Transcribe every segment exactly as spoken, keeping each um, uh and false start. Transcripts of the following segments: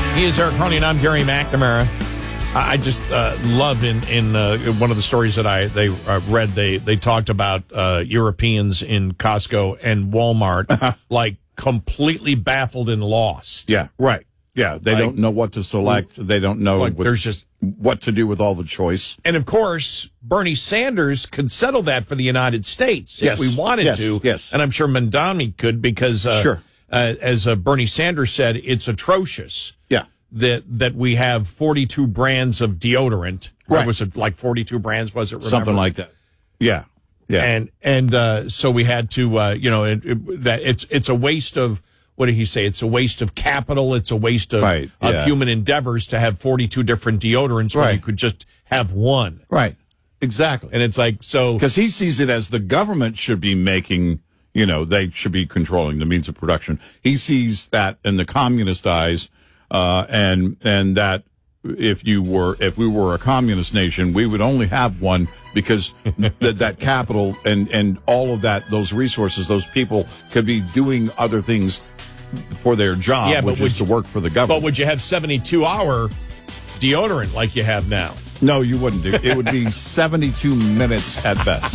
He is Eric Cronin. I'm Gary McNamara. I just uh, love in in uh, one of the stories that I they uh, read. They they talked about uh, Europeans in Costco and Walmart like completely baffled and lost. Yeah, right. Yeah, they like, don't know what to select. They don't know like what, there's just what to do with all the choice. And of course, Bernie Sanders could settle that for the United States yes. if we wanted yes. to. Yes, and I'm sure Mamdani could because uh, sure. Uh, as uh, Bernie Sanders said, it's atrocious. Yeah. That that we have forty-two brands of deodorant. Right. Or was it like forty-two brands? Was it remember? Something like that? Yeah. Yeah. And and uh, so we had to, uh, you know, it, it, that it's it's a waste of. What did he say? It's a waste of capital. It's a waste of, right, of yeah. human endeavors to have forty-two different deodorants right. when you could just have one. Right. Exactly. And it's like, so. Because he sees it as the government should be making, you know, they should be controlling the means of production. He sees that in the communist eyes, uh, and, and that if you were, if we were a communist nation, we would only have one because th- that capital and, and all of that, those resources, those people could be doing other things for their job, yeah, but which is you, to work for the government. But would you have seventy-two hour deodorant like you have now? No, you wouldn't. It, it would be seventy-two minutes at best.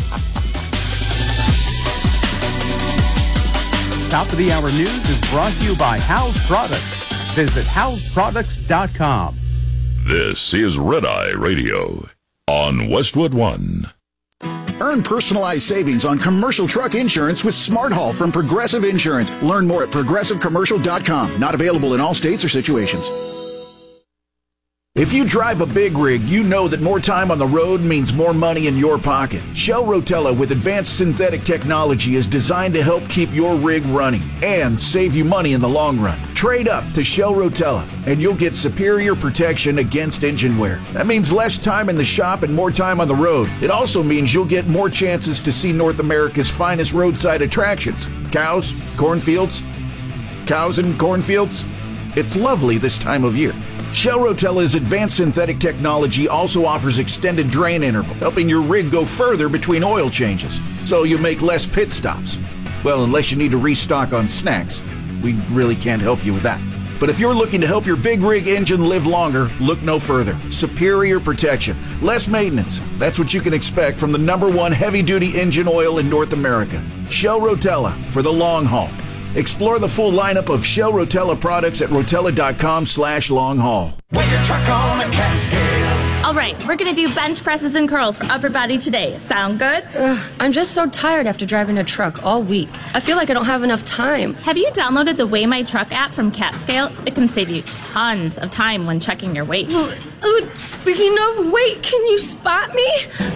Top of the hour news is brought to you by House Products. Visit house products dot com. This is Red Eye Radio on Westwood One. Earn personalized savings on commercial truck insurance with Smart Haul from Progressive Insurance. Learn more at progressive commercial dot com. Not available in all states or situations. If you drive a big rig, you know that more time on the road means more money in your pocket. Shell Rotella with advanced synthetic technology is designed to help keep your rig running and save you money in the long run. Trade up to Shell Rotella and you'll get superior protection against engine wear. That means less time in the shop and more time on the road. It also means you'll get more chances to see North America's finest roadside attractions. Cows, cornfields, cows and cornfields. It's lovely this time of year. Shell Rotella's advanced synthetic technology also offers extended drain interval, helping your rig go further between oil changes, so you make less pit stops. Well, unless you need to restock on snacks. We really can't help you with that. But if you're looking to help your big rig engine live longer, look no further. Superior protection, less maintenance. That's what you can expect from the number one heavy-duty engine oil in North America. Shell Rotella for the long haul. Explore the full lineup of Shell Rotella products at rotella.com slash long haul. When your truck on a Catskill. All right, we're going to do bench presses and curls for upper body today. Sound good? Ugh, I'm just so tired after driving a truck all week. I feel like I don't have enough time. Have you downloaded the Weigh My Truck app from Catskill? It can save you tons of time when checking your weight. Uh, speaking of weight, can you spot me?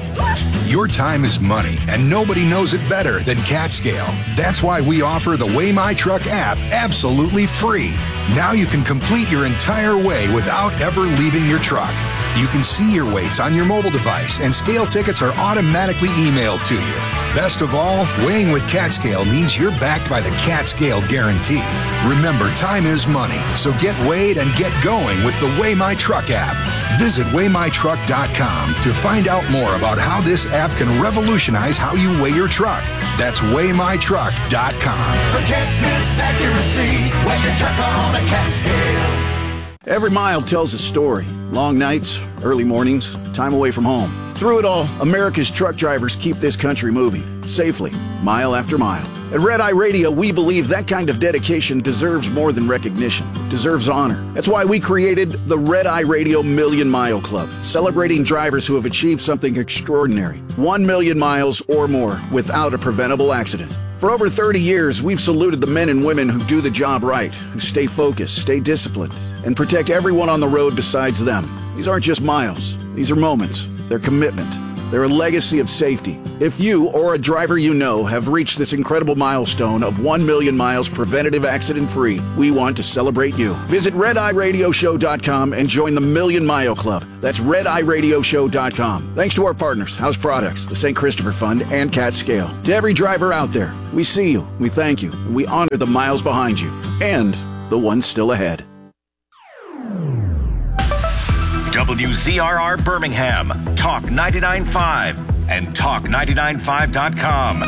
Your time is money, and nobody knows it better than Catskill. That's why we offer the Weigh My Truck app absolutely free. Now you can complete your entire weigh without ever leaving your truck. You can see your weights on your mobile device, and scale tickets are automatically emailed to you. Best of all, weighing with Catskill means you're backed by the Catskill Guarantee. Remember, time is money, so get weighed and get going with the Weigh My Truck app. Visit weigh my truck dot com to find out more about how this app can revolutionize how you weigh your truck. That's weigh my truck dot com. Forget misaccuracy when your truck on a Catskill. Every mile tells a story. Long nights, early mornings, time away from home. Through it all, America's truck drivers keep this country moving, safely, mile after mile. At Red Eye Radio, we believe that kind of dedication deserves more than recognition. It deserves honor. That's why we created the Red Eye Radio Million Mile Club, celebrating drivers who have achieved something extraordinary. One million miles or more without a preventable accident. For over thirty years, we've saluted the men and women who do the job right, who stay focused, stay disciplined, and protect everyone on the road besides them. These aren't just miles. These are moments. They're commitment. They're a legacy of safety. If you or a driver you know have reached this incredible milestone of one million miles preventative accident-free, we want to celebrate you. Visit red eye radio show dot com and join the Million Mile Club. That's red eye radio show dot com. Thanks to our partners, House Products, the Saint Christopher Fund, and Catskill. To every driver out there, we see you, we thank you, and we honor the miles behind you and the ones still ahead. W Z R R Birmingham, Talk ninety-nine point five, and talk ninety-nine point five dot com.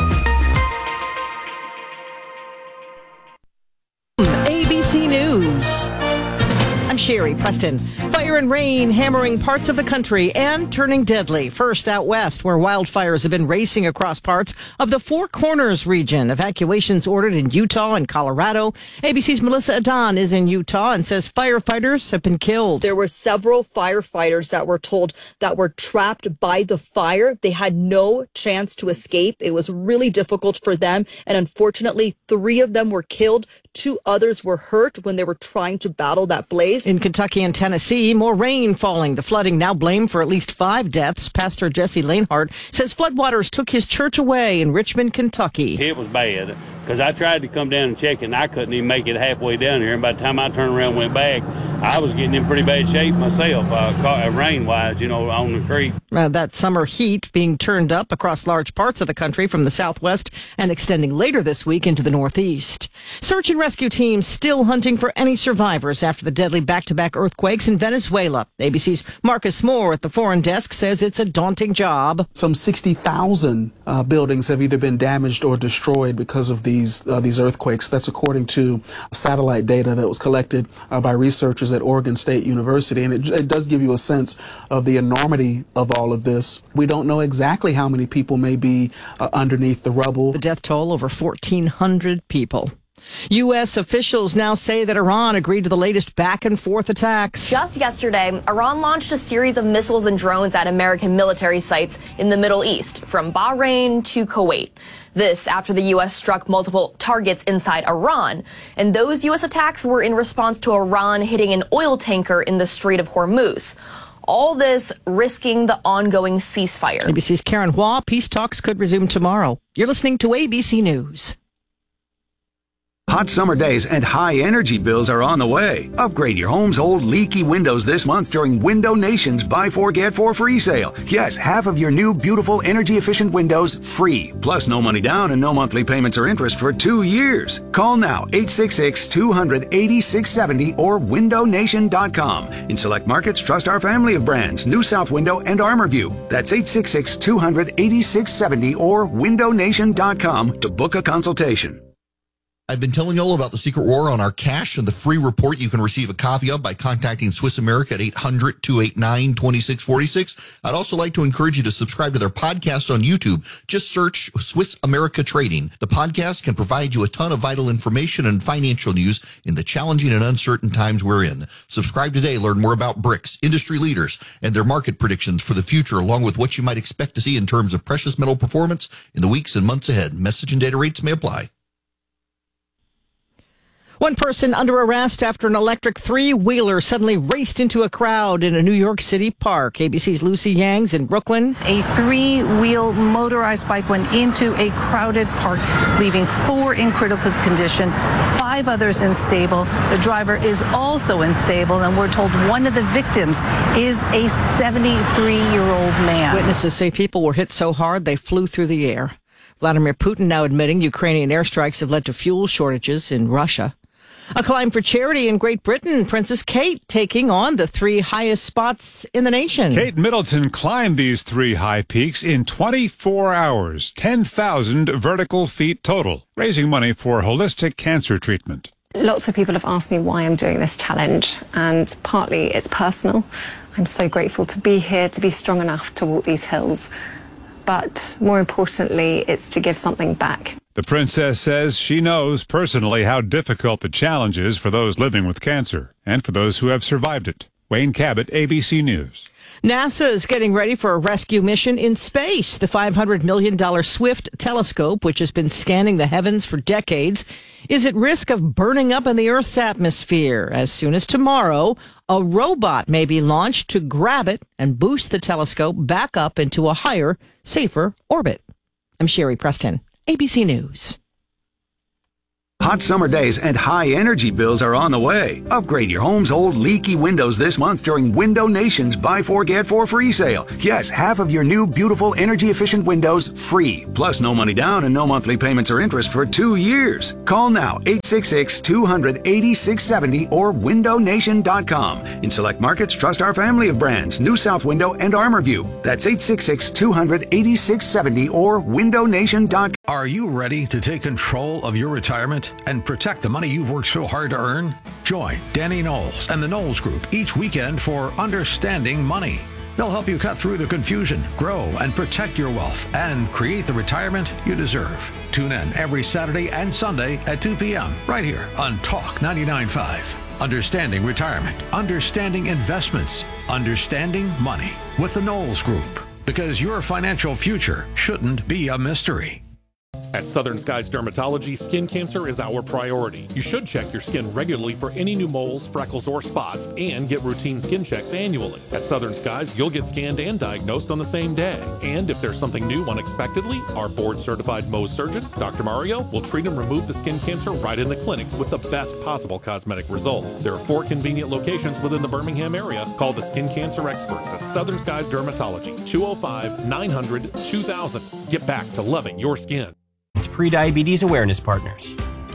A B C News. I'm Sharon. Sherry Preston. Fire and rain hammering parts of the country and turning deadly. First out west, where wildfires have been racing across parts of the Four Corners region. Evacuations ordered in Utah and Colorado. A B C's Melissa Adon is in Utah and says firefighters have been killed. There were several firefighters that were told that were trapped by the fire. They had no chance to escape. It was really difficult for them. And unfortunately, three of them were killed. Two others were hurt when they were trying to battle that blaze. In Kentucky and Tennessee, more rain falling. The flooding now blamed for at least five deaths. Pastor Jesse Lanehart says floodwaters took his church away in Richmond, Kentucky. It was bad because I tried to come down and check it, and I couldn't even make it halfway down here. And by the time I turned around and went back, I was getting in pretty bad shape myself, uh, rain-wise, you know, on the creek. Uh, that summer heat being turned up across large parts of the country from the southwest and extending later this week into the northeast. Search and rescue teams still hunting for any survivors after the deadly back-to-back earthquakes in Venezuela. A B C's Marcus Moore at the Foreign Desk says it's a daunting job. Some sixty thousand uh, buildings have either been damaged or destroyed because of these uh, these earthquakes. That's according to satellite data that was collected uh, by researchers at Oregon State University. And it, it does give you a sense of the enormity of all of this. We don't know exactly how many people may be uh, underneath the rubble. The death toll over fourteen hundred people. U S officials now say that Iran agreed to the latest back-and-forth attacks. Just yesterday, Iran launched a series of missiles and drones at American military sites in the Middle East, from Bahrain to Kuwait. This after the U S struck multiple targets inside Iran. And those U S attacks were in response to Iran hitting an oil tanker in the Strait of Hormuz. All this risking the ongoing ceasefire. A B C's Karen Hua. Peace talks could resume tomorrow. You're listening to A B C News. Hot summer days and high energy bills are on the way. Upgrade your home's old leaky windows this month during Window Nation's Buy Four Get Four free sale. Yes, half of your new beautiful energy efficient windows free. Plus no money down and no monthly payments or interest for two years. Call now eight six six, two hundred, eighty-six seventy or window nation dot com. In select markets, trust our family of brands, New South Window and ArmorView. That's eight six six, two hundred, eighty-six seventy or window nation dot com to book a consultation. I've been telling you all about the secret war on our cash and the free report you can receive a copy of by contacting Swiss America at eight hundred, two eight nine, two six four six. I'd also like to encourage you to subscribe to their podcast on YouTube. Just search Swiss America Trading. The podcast can provide you a ton of vital information and financial news in the challenging and uncertain times we're in. Subscribe today. Learn more about BRICS, industry leaders, and their market predictions for the future, along with what you might expect to see in terms of precious metal performance in the weeks and months ahead. Message and data rates may apply. One person under arrest after an electric three-wheeler suddenly raced into a crowd in a New York City park. A B C's Lucy Yang's in Brooklyn. A three-wheel motorized bike went into a crowded park, leaving four in critical condition, five others unstable. The driver is also unstable, and we're told one of the victims is a seventy-three-year-old man. Witnesses say people were hit so hard they flew through the air. Vladimir Putin now admitting Ukrainian airstrikes have led to fuel shortages in Russia. A climb for charity in Great Britain. Princess Kate taking on the three highest spots in the nation. Kate Middleton climbed these three high peaks in twenty-four hours, ten thousand vertical feet total, raising money for holistic cancer treatment. Lots of people have asked me why I'm doing this challenge, and partly it's personal. I'm so grateful to be here, to be strong enough to walk these hills. But more importantly, it's to give something back. The princess says she knows personally how difficult the challenge is for those living with cancer and for those who have survived it. Wayne Cabot, A B C News. NASA is getting ready for a rescue mission in space. The five hundred million dollars SWIFT telescope, which has been scanning the heavens for decades, is at risk of burning up in the Earth's atmosphere. As soon as tomorrow, a robot may be launched to grab it and boost the telescope back up into a higher, safer orbit. I'm Sherry Preston, A B C News. Hot summer days and high energy bills are on the way. Upgrade your home's old leaky windows this month during Window Nation's Buy Four Get Four free sale. Yes, half of your new beautiful energy efficient windows free. Plus no money down and no monthly payments or interest for two years. Call now eight six six, two hundred, eighty-six seventy or window nation dot com. In select markets, trust our family of brands, New South Window and ArmorView. That's eight six six, two hundred, eighty-six seventy or window nation dot com. Are you ready to take control of your retirement and protect the money you've worked so hard to earn? Join Danny Knowles and the Knowles Group each weekend for Understanding Money. They'll help you cut through the confusion, grow and protect your wealth, and create the retirement you deserve. Tune in every Saturday and Sunday at two p.m. right here on Talk ninety-nine point five. Understanding Retirement, Understanding Investments, Understanding Money with the Knowles Group. Because your financial future shouldn't be a mystery. At Southern Skies Dermatology, skin cancer is our priority. You should check your skin regularly for any new moles, freckles, or spots, and get routine skin checks annually. At Southern Skies, you'll get scanned and diagnosed on the same day. And if there's something new unexpectedly, our board-certified Mohs surgeon, Doctor Mario, will treat and remove the skin cancer right in the clinic with the best possible cosmetic results. There are four convenient locations within the Birmingham area. Call the skin cancer experts at Southern Skies Dermatology, two oh five, nine hundred, two thousand. Get back to loving your skin. It's Prediabetes Awareness Partners.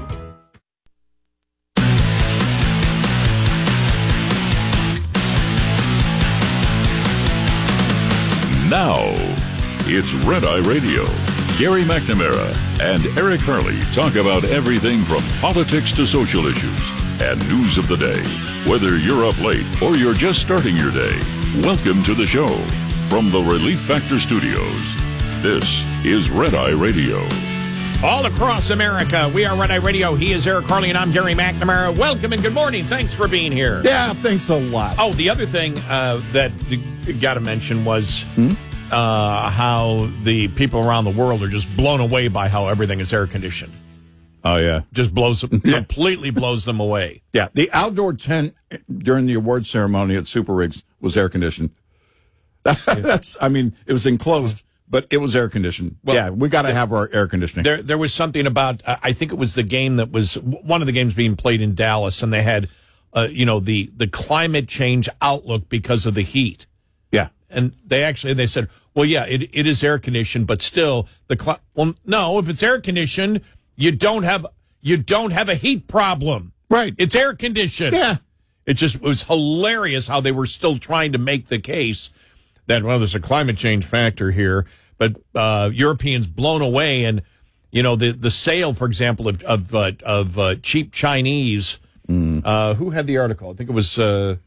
Now, it's Red Eye Radio. Gary McNamara and Eric Hurley talk about everything from politics to social issues and news of the day. Whether you're up late or you're just starting your day, welcome to the show. From the Relief Factor Studios, this is Red Eye Radio. All across America, we are Red Eye Radio. He is Eric Harley, and I'm Gary McNamara. Welcome and good morning. Thanks for being here. Yeah, thanks a lot. Oh, the other thing uh, that you got to mention was hmm? uh, how the people around the world are just blown away by how everything is air conditioned. Oh, yeah. Just blows them, yeah. completely blows them away. Yeah, the outdoor tent during the award ceremony at Super Rigs was air conditioned. That's, I mean, it was enclosed. But it was air conditioned. Well, yeah, we got to have our air conditioning. There, there was something about. Uh, I think it was the game that was one of the games being played in Dallas, and they had, uh, you know, the the climate change outlook because of the heat. Yeah, and they actually they said, well, yeah, it it is air conditioned, but still the cli- well, no, if it's air conditioned, you don't have you don't have a heat problem. Right, it's air conditioned. Yeah, it just it was hilarious how they were still trying to make the case that, well, there's a climate change factor here, but uh, Europeans blown away. And, you know, the, the sale, for example, of of, uh, of uh, cheap Chinese, mm. uh, who had the article? I think it was uh,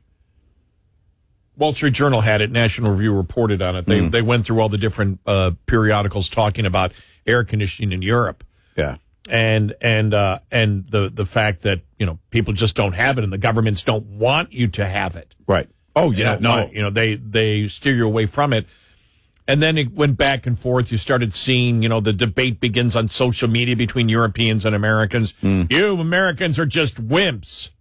Wall Street Journal had it. National Review reported on it. They mm. they went through all the different uh, periodicals talking about air conditioning in Europe. Yeah. And and uh, and the, the fact that, you know, people just don't have it and the governments don't want you to have it. Right. Oh, yeah, you know, no. Want, you know, they, they steer you away from it. And then it went back and forth. You started seeing, you know, the debate begins on social media between Europeans and Americans. Mm. You Americans are just wimps.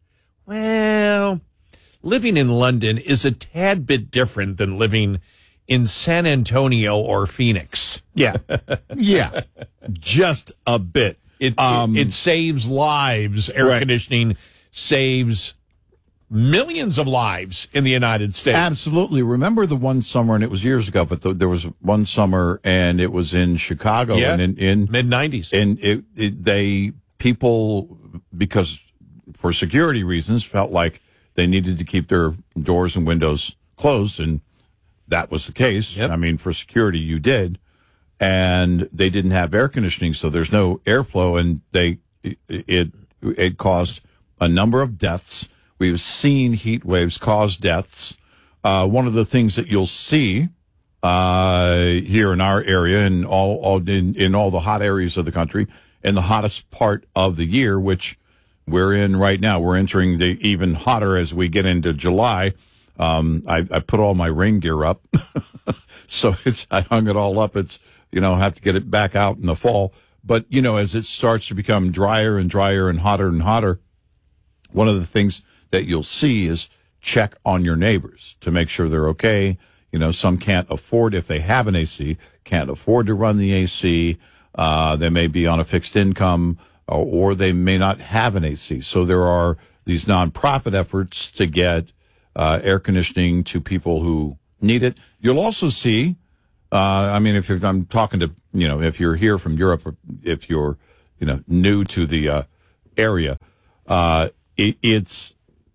Well, living in London is a tad bit different than living in San Antonio or Phoenix. Yeah. Yeah. Just a bit. It, um, it, it saves lives. Air right. conditioning saves millions of lives in the United States. Absolutely. Remember the one summer, and it was years ago, but the, there was one summer, and it was in Chicago, yeah, and in, in mid nineties, and it, it, they people because for security reasons felt like they needed to keep their doors and windows closed, and that was the case. Yep. I mean, for security, you did, and they didn't have air conditioning, so there's no airflow, and they it it, it caused a number of deaths. We've seen heat waves cause deaths. Uh, one of the things that you'll see uh, here in our area and all, all in, in all the hot areas of the country, in the hottest part of the year, which we're in right now, we're entering the even hotter as we get into July. Um, I, I put all my rain gear up, so it's I hung it all up. It's you know have to get it back out in the fall. But you know as it starts to become drier and drier and hotter and hotter, one of the things that you'll see is check on your neighbors to make sure they're okay. You know, some can't afford, if they have an A C, can't afford to run the A C. Uh, they may be on a fixed income or, or they may not have an A C. So there are these nonprofit efforts to get uh, air conditioning to people who need it. You'll also see, uh, I mean, if you're, I'm talking to, you know, if you're here from Europe, or if you're, you know, new to the uh, area, uh, it, it's,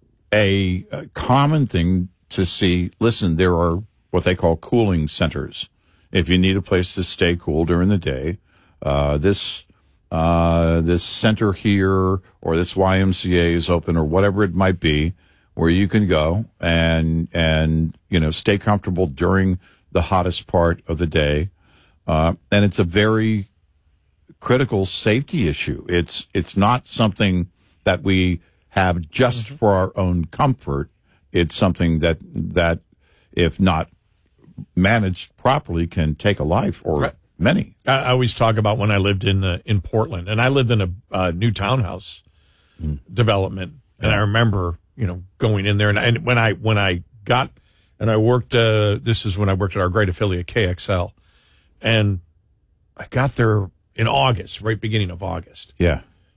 A, a common thing to see. Listen, there are what they call cooling centers. If you need a place to stay cool during the day, uh, this uh, this center here or this Y M C A is open or whatever it might be, where you can go and and you know stay comfortable during the hottest part of the day, uh, and it's a very critical safety issue. It's it's not something that we have just mm-hmm. for our own comfort. It's something that that if not managed properly can take a life or right. many. I, I always talk about when I lived in uh, in Portland, and I lived in a uh, new townhouse mm. development, and yeah. I remember you know going in there, and, and when I when I got and I worked. Uh, this is when I worked at our great affiliate K X L, and I got there in August, right beginning of August. Yeah.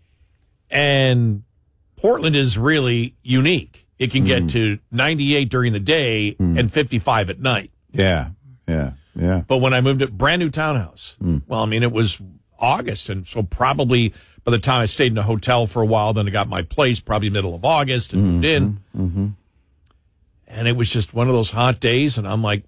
And Portland is really unique. It can get mm. to ninety-eight during the day mm. and fifty-five at night. Yeah, yeah, yeah. But when I moved to brand new townhouse, mm. well, I mean, it was August. And so probably by the time I stayed in a hotel for a while, then I got my place probably middle of August and mm-hmm. moved in. Mm-hmm. And it was just one of those hot days. And I'm like,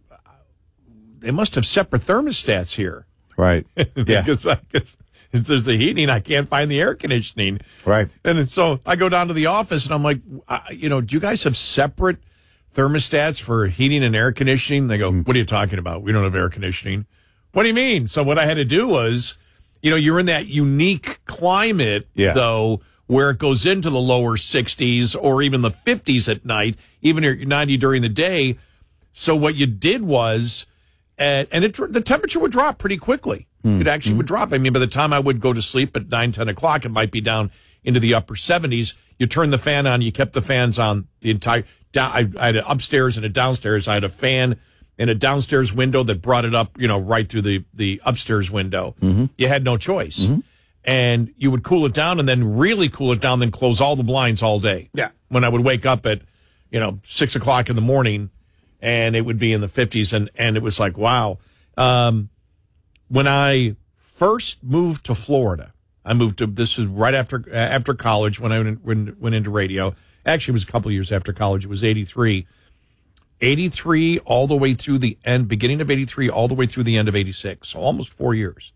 they must have separate thermostats here. Right. Yeah. because I guess if there's the heating, I can't find the air conditioning. Right. And so I go down to the office and I'm like, uh, you know, do you guys have separate thermostats for heating and air conditioning? They go, what are you talking about? We don't have air conditioning. What do you mean? So what I had to do was, you know, you're in that unique climate, yeah. though, where it goes into the lower sixties or even the fifties at night, even at ninety during the day. So what you did was, uh, and it, the temperature would drop pretty quickly. Mm. It actually mm. would drop. I mean, by the time I would go to sleep at nine, ten o'clock, it might be down into the upper seventies. You turn the fan on. You kept the fans on the entire. Down, I, I had an upstairs and a downstairs. I had a fan in a downstairs window that brought it up, you know, right through the, the upstairs window. Mm-hmm. You had no choice. Mm-hmm. And you would cool it down and then really cool it down, then close all the blinds all day. Yeah. When I would wake up at, you know, six o'clock in the morning and it would be in the fifties. And, and it was like, wow. Um, when I first moved to Florida, I moved to, this is right after, uh, after college when I went, went, went into radio. Actually, it was a couple of years after college. It was eighty-three. eighty-three all the way through the end, beginning of eighty-three, all the way through the end of eighty-six. So almost four years.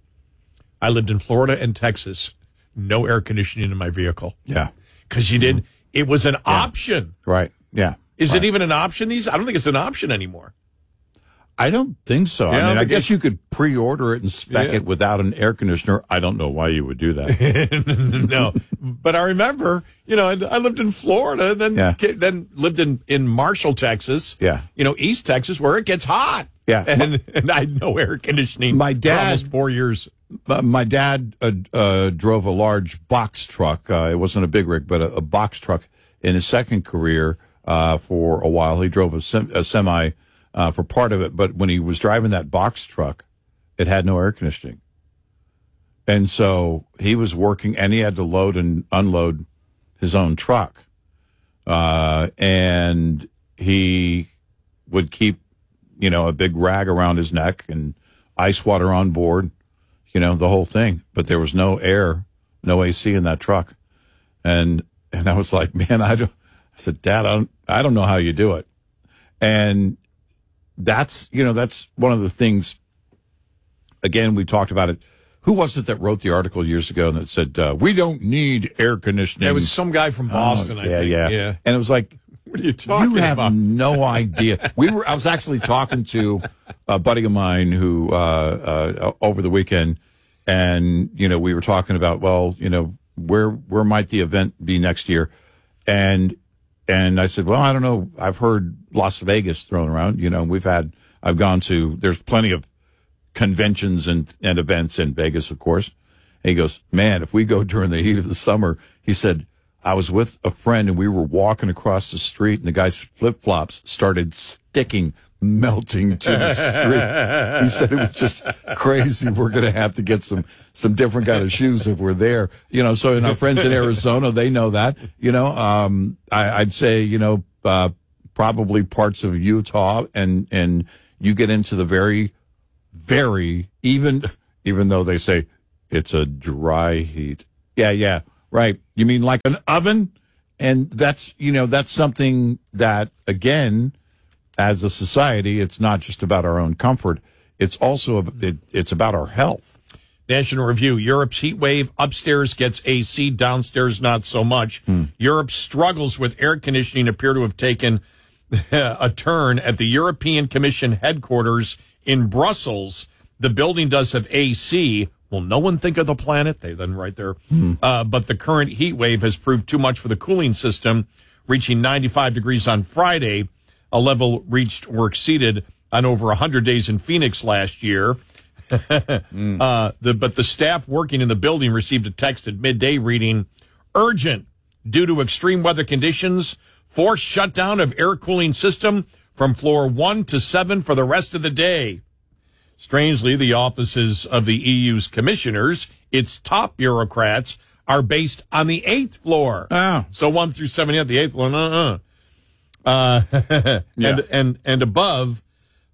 I lived in Florida and Texas. No air conditioning in my vehicle. Yeah. Because you did. Mm-hmm. It was an yeah. option. Right. Yeah. Is right. it even an option? These? I don't think it's an option anymore. I don't think so. Yeah, I mean, I, I guess it, you could pre-order it and spec yeah. it without an air conditioner. I don't know why you would do that. No, but I remember, you know, I lived in Florida, and then yeah. then lived in, in Marshall, Texas. Yeah, you know, East Texas, where it gets hot. Yeah, and, my, and I had no air conditioning. My dad, for almost four years. My dad uh, uh, drove a large box truck. Uh, it wasn't a big rig, but a, a box truck in his second career uh, for a while. He drove a, sem- a semi. Uh, for part of it, but when he was driving that box truck, it had no air conditioning. And so he was working, and he had to load and unload his own truck. Uh, and he would keep, you know, a big rag around his neck and ice water on board, you know, the whole thing. But there was no air, no A C in that truck. And, and I was like, man, I don't, I said, Dad, I don't, I don't know how you do it. And, That's, you know, that's one of the things, again, we talked about it. Who was it that wrote the article years ago that said, uh, we don't need air conditioning? It was some guy from Boston, oh, I yeah, think. Yeah, yeah. And it was like, what are you talking you have about? no idea. We were, I was actually talking to a buddy of mine who, uh, uh, over the weekend, and, you know, we were talking about, well, you know, where, where might the event be next year? And, And I said, well, I don't know. I've heard Las Vegas thrown around. You know, we've had, I've gone to, there's plenty of conventions and, and events in Vegas, of course. And he goes, man, if we go during the heat of the summer, he said, I was with a friend and we were walking across the street and the guy's flip-flops started sticking, melting to the street. He said it was just crazy. We're going to have to get some, some different kind of shoes if we're there. You know, so in our friends in Arizona, they know that, you know, um, I, I'd say, you know, uh, probably parts of Utah and, and you get into the very, very, even, even though they say it's a dry heat. Yeah. Yeah. Right. You mean like an oven? And that's, you know, that's something that, again, as a society, it's not just about our own comfort. It's also, it, it's about our health. National Review, Europe's heat wave upstairs gets A C, downstairs not so much. Hmm. Europe's struggles with air conditioning appear to have taken a turn at the European Commission headquarters in Brussels. The building does have A C. Will no one think of the planet? They then right there. Hmm. Uh, but the current heat wave has proved too much for the cooling system, reaching ninety-five degrees on Friday, a level reached or exceeded on over one hundred days in Phoenix last year. mm. uh, the, but the staff working in the building received a text at midday reading, urgent, due to extreme weather conditions, forced shutdown of air cooling system from floor one to seven for the rest of the day. Strangely, the offices of the E U's commissioners, its top bureaucrats, are based on the eighth floor. Oh. So one through seven, yeah, the eighth floor, uh-uh. Uh, and, Yeah. and, and above,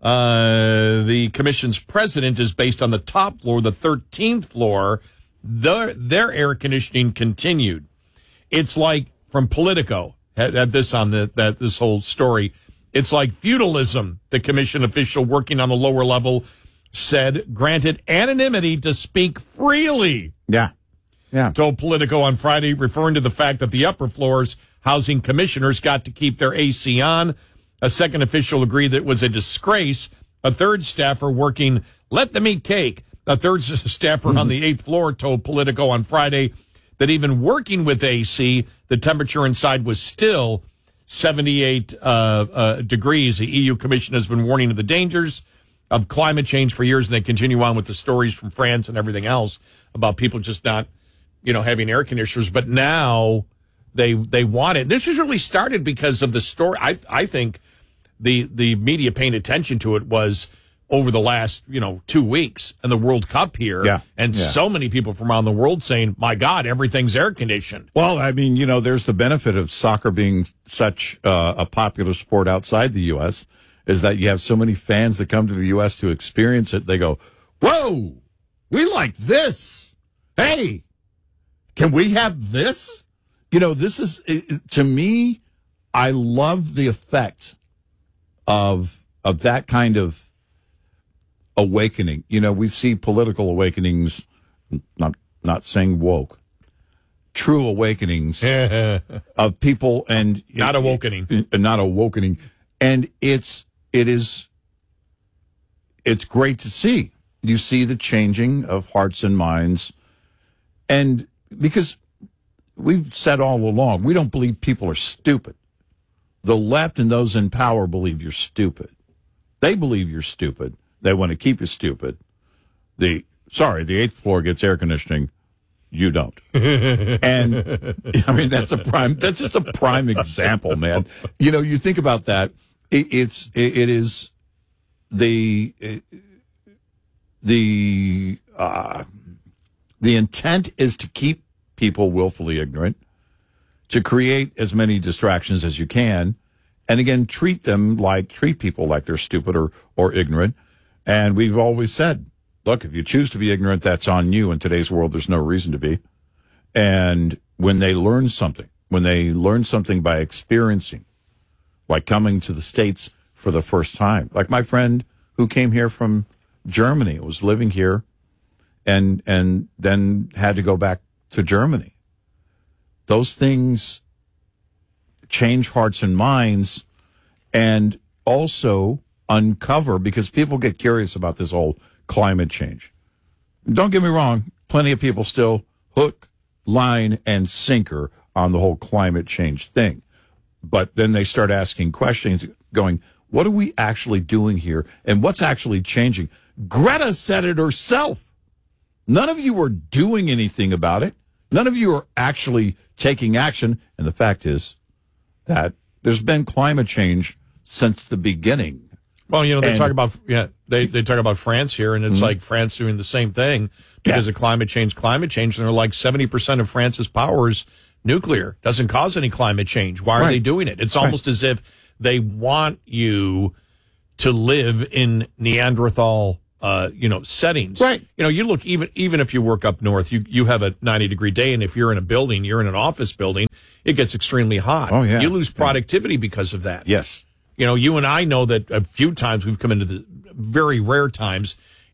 uh, the commission's president is based on the top floor, the thirteenth floor. Their, their air conditioning continued. It's like from Politico, had, had this on the, that, this whole story. It's like feudalism. The commission official working on the lower level said, granted anonymity to speak freely. Yeah. Yeah. Told Politico on Friday, referring to the fact that the upper floors housing commissioners got to keep their A C on. A second official agreed that it was a disgrace. A third staffer working, let them eat cake. A third staffer mm-hmm. on the eighth floor told Politico on Friday that even working with A C, the temperature inside was still seventy-eight uh, uh, degrees. The E U Commission has been warning of the dangers of climate change for years, and they continue on with the stories from France and everything else about people just not, you know, having air conditioners. But now they they want it. This was really started because of the story. I I think the the media paying attention to it was over the last, you know, two weeks and the World Cup here. Yeah. And Yeah. so many people from around the world saying, my God, everything's air conditioned. Well, I mean, you know, there's the benefit of soccer being such uh, a popular sport outside the U S is that you have so many fans that come to the U S to experience it. They go, whoa, we like this. Hey, can we have this? You know, this is, it, to me, I love the effect of of that kind of awakening. You know, we see political awakenings, not not saying woke, true awakenings of people, and Not awakening. not awakening, and it's it is it's great to see. You see the changing of hearts and minds, and because we've said all along, we don't believe people are stupid. The left and those in power believe you're stupid. They believe you're stupid. They want to keep you stupid. The sorry, the eighth floor gets air conditioning. You don't. And I mean, that's a prime, that's just a prime example, man. You know, you think about that. It, it's, it, it is the, the, uh, the intent is to keep people willfully ignorant, to create as many distractions as you can, and again, treat them like, treat people like they're stupid or, or ignorant. And we've always said, look, if you choose to be ignorant, that's on you. In today's world, there's no reason to be. And when they learn something, when they learn something by experiencing, like coming to the States for the first time, like my friend who came here from Germany, was living here and, and then had to go back to Germany. Those things change hearts and minds, and also uncover, because people get curious about this whole climate change. Don't get me wrong, plenty of people still hook, line, and sinker on the whole climate change thing. But then they start asking questions, going, what are we actually doing here? And what's actually changing? Greta said it herself. None of you are doing anything about it. None of you are actually taking action. And the fact is that there's been climate change since the beginning. Well, you know, they And- talk about, yeah, they, they talk about France here, and it's Mhm. like France doing the same thing because Yeah. of climate change, climate change. And they're like seventy percent of France's power is nuclear. Doesn't cause any climate change. Why are Right. they doing it? It's Right. almost as if they want you to live in Neanderthal, uh, you know, settings. Right. You know, you look, even, even if you work up north, you, you have a ninety degree day. And if you're in a building, you're in an office building, it gets extremely hot. Oh, yeah. You lose productivity because of that. Yes. You know, you and I know that a few times we've come into the very rare times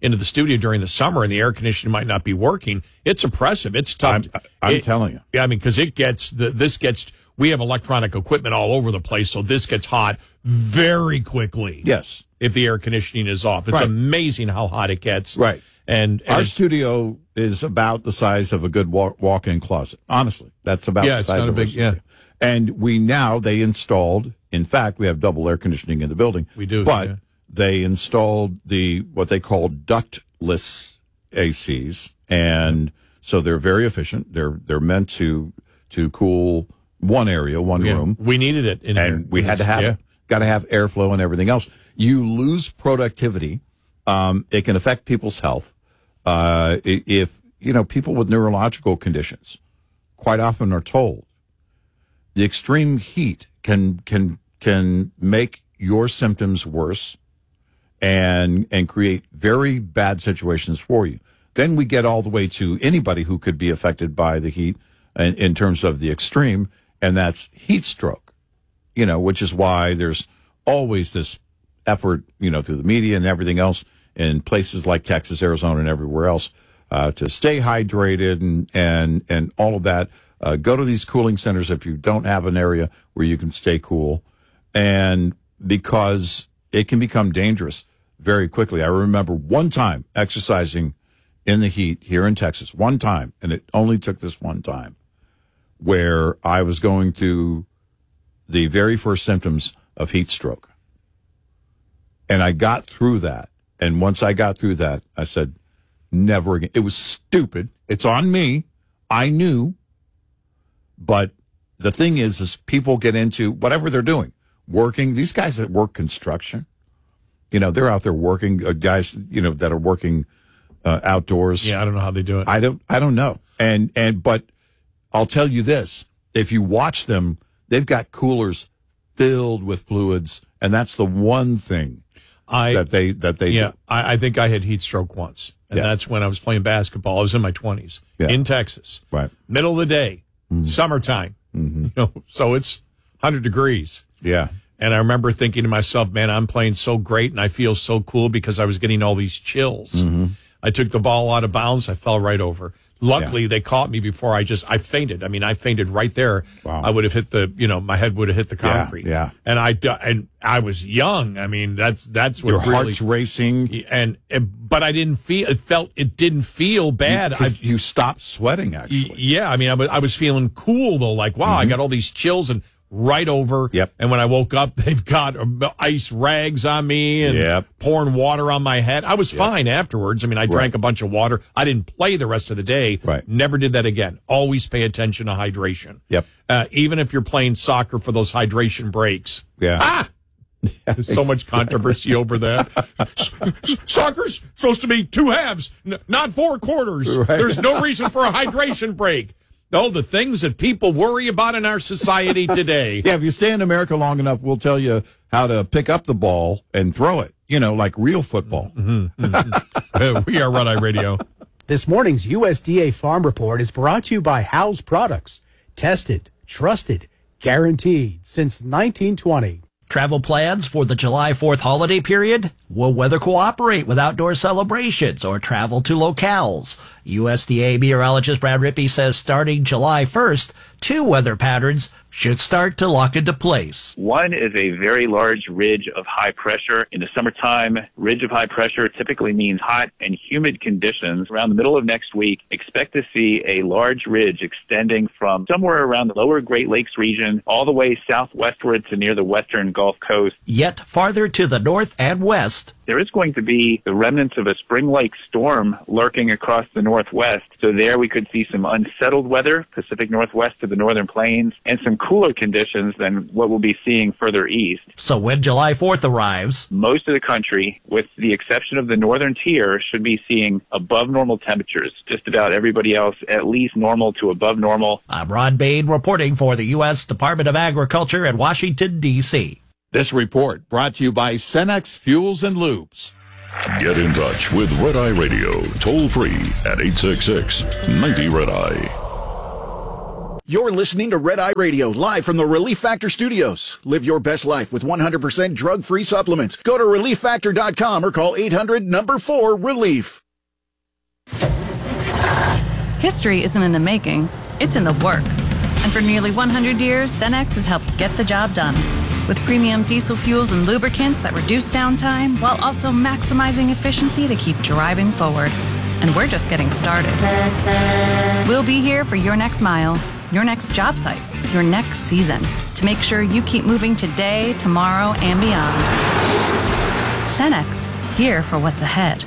into the studio during the summer and the air conditioning might not be working, it's oppressive. It's tough. I'm, I'm it, telling you. Yeah, I mean, because it gets the, this gets. We have electronic equipment all over the place, so this gets hot very quickly. Yes, if the air conditioning is off, it's right. amazing how hot it gets. Right. And, and our studio is about the size of a good walk, walk-in closet. Honestly, that's about yeah, the it's size not of a big, our studio. yeah. And we now they installed. In fact, we have double air conditioning in the building. We do, but yeah. they installed the what they call ductless A Cs, and so they're very efficient. They're they're meant to to cool one area, one yeah. room. We needed it, in and here. we had to have yeah. it. Got to have airflow and everything else. You lose productivity. Um, it can affect people's health. Uh, if you know people with neurological conditions, quite often are told the extreme heat can can can make your symptoms worse and and create very bad situations for you. Then we get all the way to anybody who could be affected by the heat in, in terms of the extreme, and that's heat stroke, you know, which is why there's always this effort, you know, through the media and everything else in places like Texas, Arizona, and everywhere else uh, to stay hydrated and, and, and all of that. Uh, go to these cooling centers if you don't have an area where you can stay cool. And because it can become dangerous very quickly. I remember one time exercising in the heat here in Texas, one time, and it only took this one time, where I was going through the very first symptoms of heat stroke. And I got through that. And once I got through that, I said, never again. It was stupid. It's on me. I knew. But the thing is, is people get into whatever they're doing, working. These guys that work construction, you know, they're out there working, uh, guys, you know, that are working uh, outdoors. Yeah, I don't know how they do it. I don't, I don't know. And, and, but I'll tell you this, if you watch them, they've got coolers filled with fluids. And that's the one thing I, that they, that they yeah, do. I, I think I had heat stroke once. And Yeah. that's when I was playing basketball. I was in my twenties Yeah. in Texas. Right. Middle of the day, summertime. Mm-hmm. You know, so it's one hundred degrees. Yeah. And I remember thinking to myself, man, I'm playing so great and I feel so cool because I was getting all these chills. Mm-hmm. I took the ball out of bounds. I fell right over. Luckily, Yeah. they caught me before I just, I fainted. I mean, I fainted right there. Wow. I would have hit the, you know, my head would have hit the Yeah, concrete. yeah. And I, and I was young. I mean, that's, that's what Your really, heart's racing. and, but I didn't feel, it felt, it didn't feel bad. You, I, you stopped sweating, actually. Y- Yeah, I mean, I was, I was feeling cool though. Like, wow, I got all these chills and right over. Yep. And when I woke up, they've got ice rags on me and Yep. pouring water on my head. I was fine afterwards. I mean, I drank Right. a bunch of water. I didn't play the rest of the day. Right. Never did that again. Always pay attention to hydration. Yep. Uh, even if you're playing soccer for those hydration breaks. Yeah. Ah! There's so much controversy over that. S- s- Soccer's supposed to be two halves, n- not four quarters. Right. There's no reason for a hydration break. No, the things that people worry about in our society today. Yeah, if you stay in America long enough, we'll tell you how to pick up the ball and throw it, you know, like real football. Mm-hmm. Mm-hmm. We are Red Eye Radio. This morning's U S D A Farm Report is brought to you by Howes Products. Tested, trusted, guaranteed since nineteen twenty. Travel plans for the July fourth holiday period? Will weather cooperate with outdoor celebrations or travel to locales? U S D A meteorologist Brad Rippey says starting July first, two weather patterns should start to lock into place. One is a very large ridge of high pressure. In the summertime, ridge of high pressure typically means hot and humid conditions. Around the middle of next week, expect to see a large ridge extending from somewhere around the lower Great Lakes region all the way southwestward to near the western Gulf Coast. Yet farther to the north and west, there is going to be the remnants of a spring-like storm lurking across the northwest. So there we could see some unsettled weather, Pacific Northwest to the northern plains, and some cooler conditions than what we'll be seeing further east. So when July fourth arrives, most of the country, with the exception of the northern tier, should be seeing above normal temperatures. Just about everybody else at least normal to above normal. I'm Ron Bain reporting for the U S Department of Agriculture in Washington, D C This report brought to you by Cenex Fuels and Lubes. Get in touch with Red Eye Radio, toll free at eight six six, ninety Red Eye. You're listening to Red Eye Radio, live from the Relief Factor Studios. Live your best life with one hundred percent drug-free supplements. Go to relief factor dot com or call eight hundred number four relief. History isn't in the making, it's in the work. And for nearly one hundred years, Cenex has helped get the job done. With premium diesel fuels and lubricants that reduce downtime while also maximizing efficiency to keep driving forward. And we're just getting started. We'll be here for your next mile, your next job site, your next season, to make sure you keep moving today, tomorrow, and beyond. Cenex, here for what's ahead.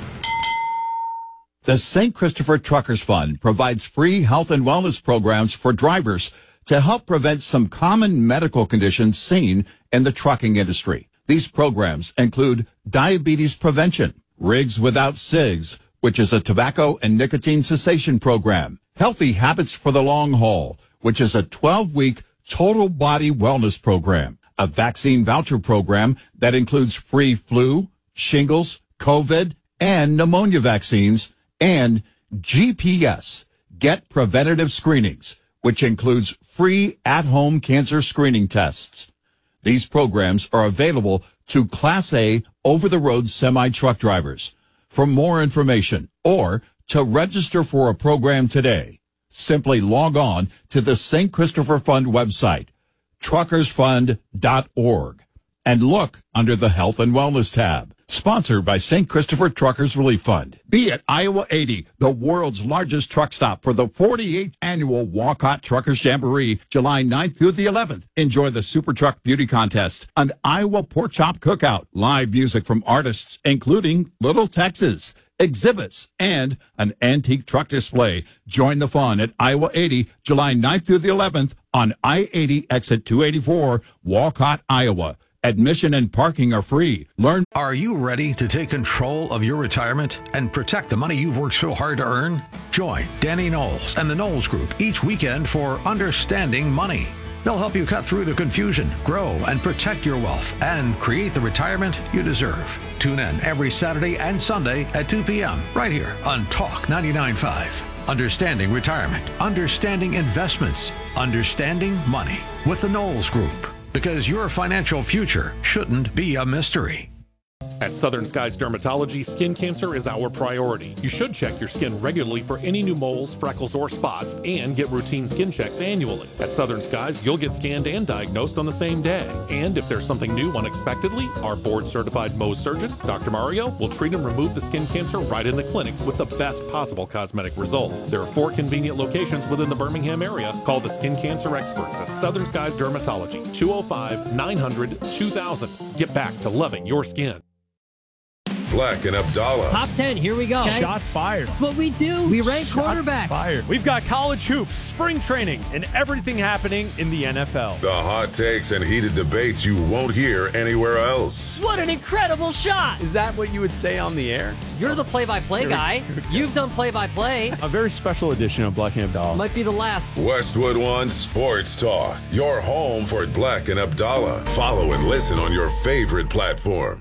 The Saint Christopher Truckers Fund provides free health and wellness programs for drivers to help prevent some common medical conditions seen in the trucking industry. These programs include diabetes prevention, Rigs Without Cigs, which is a tobacco and nicotine cessation program, Healthy Habits for the Long Haul, which is a twelve-week total body wellness program, a vaccine voucher program that includes free flu, shingles, COVID, and pneumonia vaccines, and G P S, Get Preventative Screenings, which includes free at-home cancer screening tests. These programs are available to Class A over-the-road semi-truck drivers. For more information or to register for a program today, simply log on to the Saint Christopher Fund website, truckers fund dot org, and look under the Health and Wellness tab. Sponsored by Saint Christopher Truckers Relief Fund. Be at Iowa eighty, the world's largest truck stop for the forty-eighth annual Walcott Truckers Jamboree, July ninth through the eleventh. Enjoy the Super Truck Beauty Contest, an Iowa Pork Chop Cookout, live music from artists including Little Texas, exhibits, and an antique truck display. Join the fun at Iowa eighty, July ninth through the eleventh on I eighty exit two eighty-four, Walcott, Iowa. Admission and parking are free. Learn. Are you ready to take control of your retirement and protect the money you've worked so hard to earn? Join Danny Knowles and the Knowles Group each weekend for Understanding Money. They'll help you cut through the confusion, grow and protect your wealth, and create the retirement you deserve. Tune in every Saturday and Sunday at two p.m. right here on Talk ninety-nine point five. Understanding Retirement, Understanding Investments, Understanding Money with the Knowles Group. Because your financial future shouldn't be a mystery. At Southern Skies Dermatology, skin cancer is our priority. You should check your skin regularly for any new moles, freckles, or spots, and get routine skin checks annually. At Southern Skies, you'll get scanned and diagnosed on the same day. And if there's something new unexpectedly, our board-certified Mohs surgeon, Doctor Mario, will treat and remove the skin cancer right in the clinic with the best possible cosmetic results. There are four convenient locations within the Birmingham area. Call the skin cancer experts at Southern Skies Dermatology, two oh five, nine hundred, two thousand. Get back to loving your skin. Black and Abdallah. Top ten, here we go. Okay. Shots fired. That's what we do. We rank Shots quarterbacks. Fired. We've got college hoops, spring training, and everything happening in the N F L. The hot takes and heated debates you won't hear anywhere else. What an incredible shot. Is that what you would say on the air? You're the play-by-play guy. You've done play-by-play. A very special edition of Black and Abdallah. Might be the last. Westwood One Sports Talk. Your home for Black and Abdallah. Follow and listen on your favorite platform.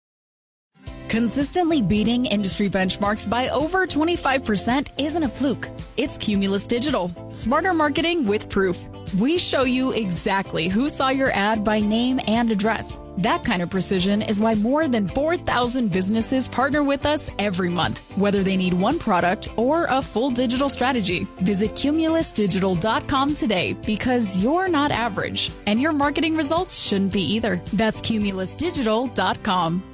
Consistently beating industry benchmarks by over twenty-five percent isn't a fluke. It's Cumulus Digital. Smarter marketing with proof. We show you exactly who saw your ad by name and address. That kind of precision is why more than four thousand businesses partner with us every month, whether they need one product or a full digital strategy. Visit cumulus digital dot com today because you're not average, and your marketing results shouldn't be either. That's cumulus digital dot com.